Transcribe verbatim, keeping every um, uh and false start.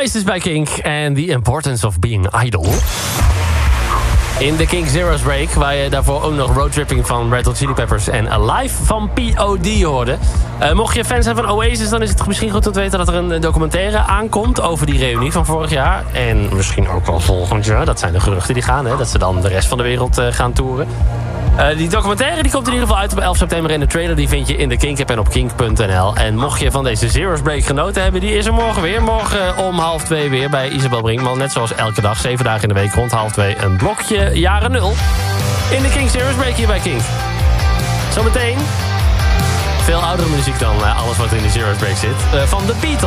Oasis bij Kink en The Importance of Being Idle. In de Kink Zero's Break, waar je daarvoor ook nog Roadtripping van Red Hot Chili Peppers en Alive van P O D hoorde. Uh, mocht je fan zijn van Oasis, dan is het misschien goed om te weten dat er een documentaire aankomt over die reunie van vorig jaar. En misschien ook wel volgend jaar. Dat zijn de geruchten die gaan, hè, dat ze dan de rest van de wereld uh, gaan toeren. Uh, die documentaire die komt in ieder geval uit op elf september en de trailer die vind je in de Kink-app en op kink punt n l. En mocht je van deze Zero's Break genoten hebben, die is er morgen weer. Morgen om half twee weer bij Isabel Brinkman. Net zoals elke dag, zeven dagen in de week rond half twee. Een blokje jaren nul in de Kink Zero's Break hier bij Kink. Zometeen veel oudere muziek dan uh, alles wat in de Zero's Break zit. Uh, van The Beatles.